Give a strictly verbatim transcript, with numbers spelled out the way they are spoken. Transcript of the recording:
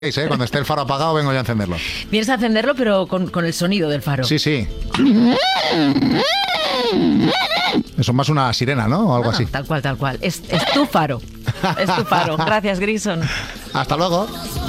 ¿eh? Cuando esté el faro apagado, vengo yo a encenderlo. Vienes a encenderlo, pero con, con el sonido del faro. Sí, sí. Eso es más una sirena, ¿no? O algo Ah, así. Tal cual, tal cual. Es, es tu faro. Es tu faro. Gracias, Grison. Hasta luego.